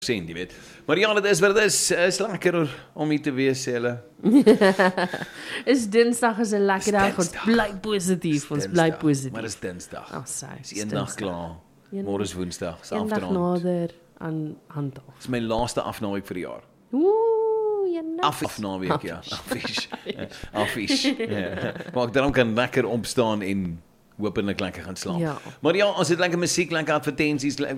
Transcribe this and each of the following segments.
jy weet. Maar ja, dit is wat dit is lekker om hier te wees, hulle. Is Dinsdag is 'n lekker dag, ons bly positief, ons bly positief. Maar dis Dinsdag. Dis een dag klaar. Môre is Woensdag, een dag nader aan handhaaf. Dis my laaste afnaweek vir die jaar. Afnaweek, ja. Affish. Ja. Maar ek dan kan lekker opstaan en hopelik lekker gaan slaap. Ja. Maar ja, as dit lekker musiek, lekker advertensies, Come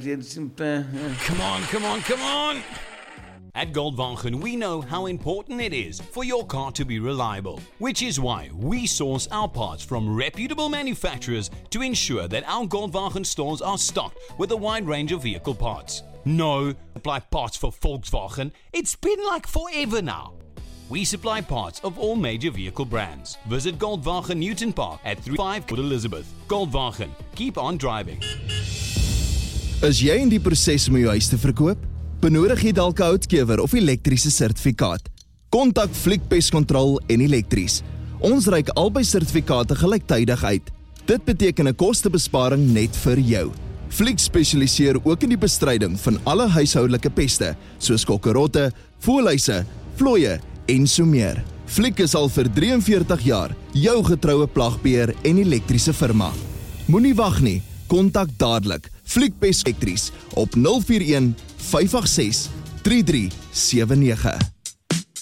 on. At Goldwagen, we know how important it is for your car to be reliable, which is why we source our parts from reputable manufacturers to ensure that our Goldwagen stores are stocked with a wide range of vehicle parts. No, supply parts for Volkswagen. It's been like forever now. We supply parts of all major vehicle brands. Visit Goldwagen Newton Park at 35 Port Elizabeth. Goldwagen, keep on driving. Is jy in die proses om jou huis te verkoop? Benodig jy dalk 'n houtkewer of elektriese sertifikaat? Kontak Fliek Pest Control en Elektries. Ons reik albei sertifikate gelyktydig uit. Dit beteken 'n kostebesparing net vir jou. Fliek spesialiseer ook in die bestryding van alle huishoudelike peste, soos kokkerotte, voëlhuise, vlooie en so meer. Fliek is al vir 43 jaar jou getroue plagbeheer en elektriese firma. Moenie wag nie, kontak dadelik Fliek Pest Elektries op 041 586 3379.